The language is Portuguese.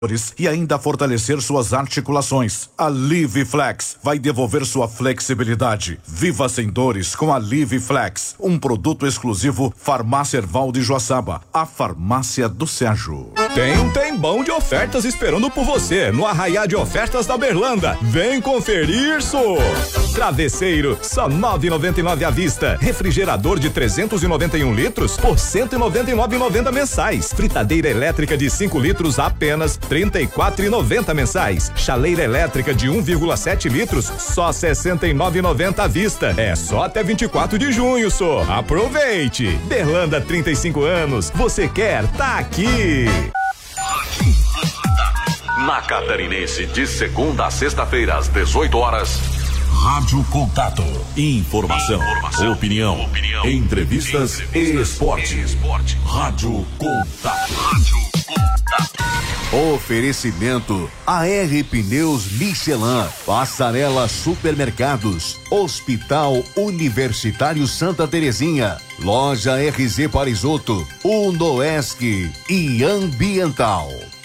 e ainda fortalecer suas articulações. A Live Flex vai devolver sua flexibilidade. Viva sem dores com a Live Flex, um produto exclusivo Farmácia Erval de Joaçaba, a farmácia do Sérgio. Tem um tempão de ofertas esperando por você no Arraiá de Ofertas da Berlanda. Vem conferir isso! Travesseiro, só 9,99 à vista. Refrigerador de 391 litros por 199,90 mensais. Fritadeira elétrica de 5 litros apenas 34,90 mensais. Chaleira elétrica de 1,7 litros, só 69,90 à vista. É só até 24 de junho, só. Aproveite! Berlanda, 35 anos. Você quer? Tá aqui! Na Catarinense, de segunda a sexta-feira, às 18 horas. Rádio Contato. Informação, opinião, entrevistas e esporte. Rádio Contato. Oferecimento AR Pneus Michelin, Passarela Supermercados, Hospital Universitário Santa Terezinha, Loja RZ Parisoto, Unoesc e Ambiental.